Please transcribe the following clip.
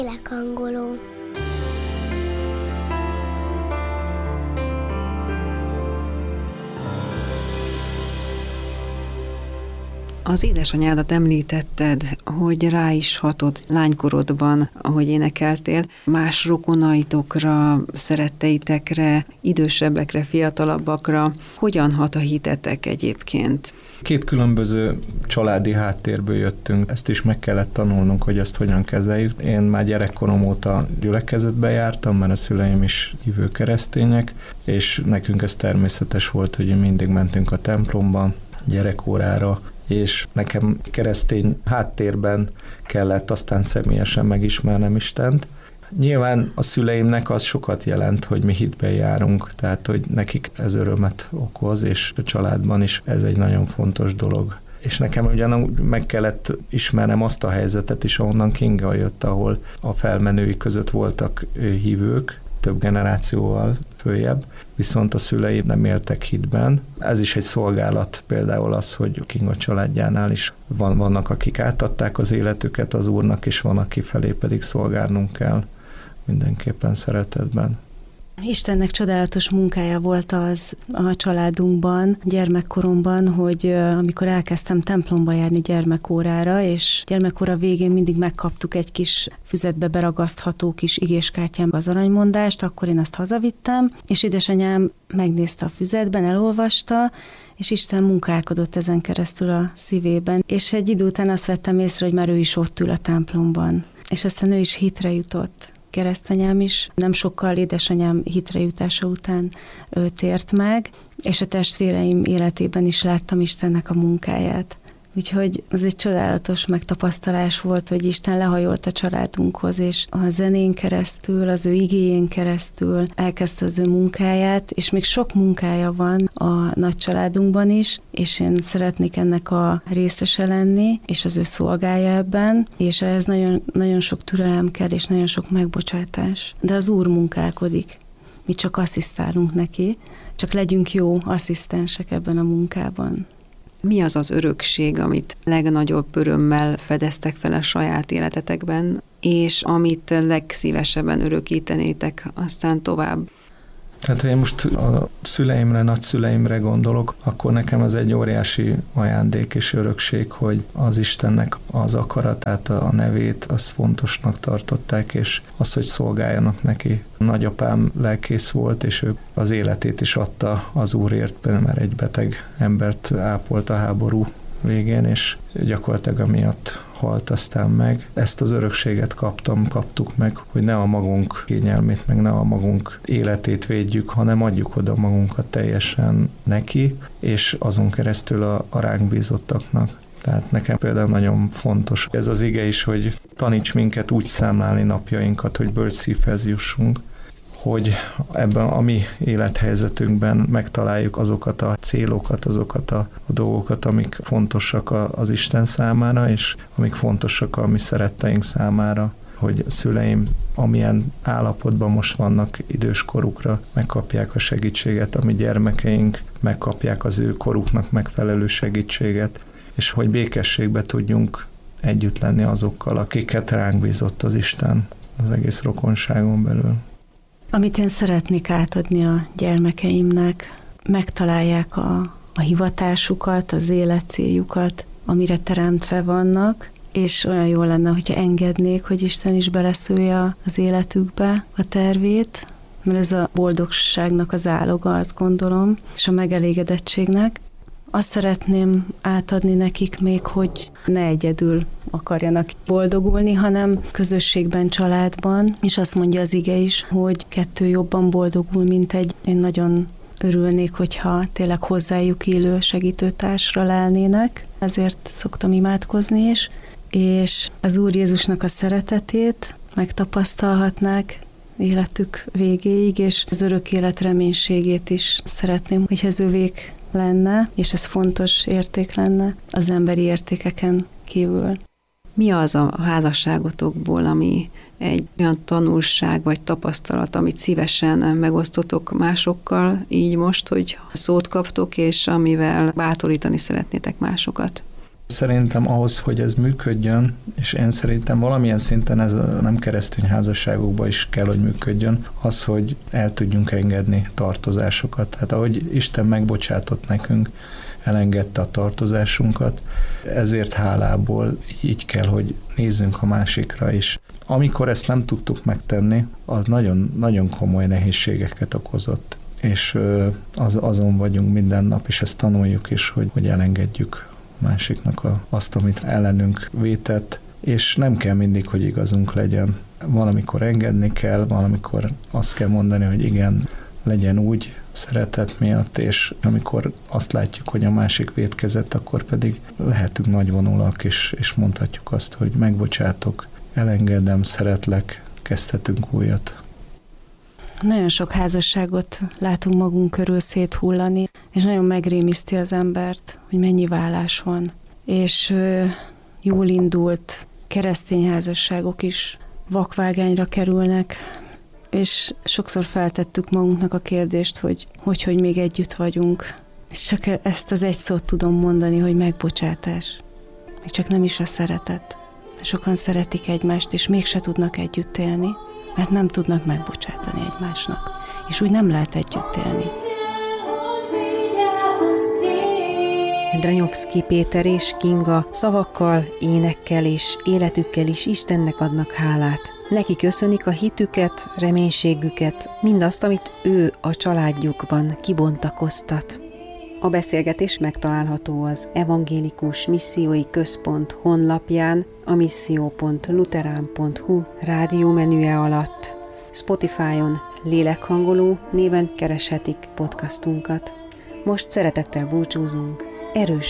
Lélekangoló. Az édesanyádat említetted, hogy rá is hatott lánykorodban, ahogy énekeltél, más rokonaitokra, szeretteitekre, idősebbekre, fiatalabbakra. Hogyan hat a hitetek egyébként? Két különböző családi háttérből jöttünk, ezt is meg kellett tanulnunk, hogy ezt hogyan kezeljük. Én már gyerekkorom óta gyülekezetbe jártam, mert a szüleim is hívő keresztények, és nekünk ez természetes volt, hogy mindig mentünk a templomba, gyerekórára, és nekem keresztény háttérben kellett aztán személyesen megismernem Istent. Nyilván a szüleimnek az sokat jelent, hogy mi hitben járunk, tehát hogy nekik ez örömet okoz, és a családban is ez egy nagyon fontos dolog. És nekem ugyanúgy meg kellett ismernem azt a helyzetet is, ahonnan Kinga jött, ahol a felmenői között voltak hívők, több generációval följebb, viszont a szüleim nem éltek hitben. Ez is egy szolgálat, például az, hogy Kinga családjánál is vannak, akik átadták az életüket az Úrnak, és van, aki felé pedig szolgálnunk kell mindenképpen szeretetben. Istennek csodálatos munkája volt az a családunkban, gyermekkoromban, hogy amikor elkezdtem templomba járni gyermekórára, és gyermekóra végén mindig megkaptuk egy kis füzetbe beragasztható kis igéskártyámba az aranymondást, akkor én azt hazavittem, és édesanyám megnézte a füzetben, elolvasta, és Isten munkálkodott ezen keresztül a szívében. És egy idő után azt vettem észre, hogy már ő is ott ül a templomban. És aztán ő is hitre jutott. Keresztanyám is, nem sokkal édesanyám hitre jutása után tért meg, és a testvéreim életében is láttam Istennek a munkáját. Úgyhogy az egy csodálatos megtapasztalás volt, hogy Isten lehajolt a családunkhoz, és a zenén keresztül, az ő igéjén keresztül elkezdte az ő munkáját, és még sok munkája van a nagy családunkban is, és én szeretnék ennek a részese lenni, és az ő szolgálja ebben, és ehhez nagyon, nagyon sok türelem kell, és nagyon sok megbocsátás. De az Úr munkálkodik. Mi csak asszisztálunk neki, csak legyünk jó asszisztensek ebben a munkában. Mi az az örökség, amit legnagyobb örömmel fedeztek fel a saját életetekben, és amit legszívesebben örökítenétek aztán tovább? Tehát, ha én most a szüleimre, nagyszüleimre gondolok, akkor nekem ez egy óriási ajándék és örökség, hogy az Istennek az akaratát, a nevét, azt fontosnak tartották, és az, hogy szolgáljanak neki. Nagyapám lelkész volt, és ő az életét is adta az Úrért, mert egy beteg embert ápolt a háború végén, és gyakorlatilag amiatt halt aztán meg. Ezt az örökséget kaptuk meg, hogy ne a magunk kényelmét, meg ne a magunk életét védjük, hanem adjuk oda magunkat teljesen neki, és azon keresztül a ránk bízottaknak. Tehát nekem például nagyon fontos ez az ige is, hogy taníts minket úgy számlálni napjainkat, hogy bölcs szívhez jussunk, hogy ebben a mi élethelyzetünkben megtaláljuk azokat a célokat, azokat a dolgokat, amik fontosak az Isten számára, és amik fontosak a mi szeretteink számára, hogy a szüleim amilyen állapotban most vannak időskorukra, megkapják a segítséget, a mi gyermekeink megkapják az ő koruknak megfelelő segítséget, és hogy békességbe tudjunk együtt lenni azokkal, akiket ránk bízott az Isten az egész rokonságon belül. Amit én szeretnék átadni a gyermekeimnek, megtalálják a hivatásukat, az életcéljukat, amire teremtve vannak, és olyan jó lenne, hogyha engednék, hogy Isten is beleszülje az életükbe a tervét, mert ez a boldogságnak az áloga, azt gondolom, és a megelégedettségnek. Azt szeretném átadni nekik még, hogy ne egyedül akarjanak boldogulni, hanem közösségben, családban, és azt mondja az ige is, hogy 2 jobban boldogul, mint egy. Én nagyon örülnék, hogyha tényleg hozzájuk illő segítőtársra lelnének, ezért szoktam imádkozni is, és az Úr Jézusnak a szeretetét megtapasztalhatnák életük végéig, és az örök élet reménységét is szeretném, hogy az övék lenne, és ez fontos érték lenne az emberi értékeken kívül. Mi az a házasságotokból, ami egy olyan tanulság vagy tapasztalat, amit szívesen megosztotok másokkal, így most, hogy szót kaptok, és amivel bátorítani szeretnétek másokat? Szerintem ahhoz, hogy ez működjön, és én szerintem valamilyen szinten ez nem keresztény házasságokban is kell, hogy működjön, az, hogy el tudjunk engedni tartozásokat. Tehát ahogy Isten megbocsátott nekünk, elengedte a tartozásunkat, ezért hálából így kell, hogy nézzünk a másikra is. Amikor ezt nem tudtuk megtenni, az nagyon, nagyon komoly nehézségeket okozott, és azon vagyunk minden nap, és ezt tanuljuk is, hogy elengedjük másiknak azt, amit ellenünk vétett, és nem kell mindig, hogy igazunk legyen. Valamikor engedni kell, valamikor azt kell mondani, hogy igen, legyen úgy szeretet miatt, és amikor azt látjuk, hogy a másik vétkezett, akkor pedig lehetünk nagyvonulak, és mondhatjuk azt, hogy megbocsátok, elengedem, szeretlek, kezdhetünk újat. Nagyon sok házasságot látunk magunk körül széthullani, és nagyon megrémiszti az embert, hogy mennyi válás van. És jól indult keresztény házasságok is vakvágányra kerülnek, és sokszor feltettük magunknak a kérdést, hogy még együtt vagyunk. És csak ezt az egy szót tudom mondani, hogy megbocsátás. Még csak nem is a szeretet. Sokan szeretik egymást, és mégse tudnak együtt élni, mert nem tudnak megbocsátani egymásnak. És úgy nem lehet együtt élni. Drenyovszky Péter és Kinga szavakkal, énekkel és életükkel is Istennek adnak hálát. Neki köszönik a hitüket, reménységüket, mindazt, amit ő a családjukban kibontakoztat. A beszélgetés megtalálható az Evangélikus Missziói Központ honlapján, a misszió.luterán.hu rádiómenüje alatt. Spotify-on Lélekhangoló néven kereshetik podcastunkat. Most szeretettel búcsúzunk. Erős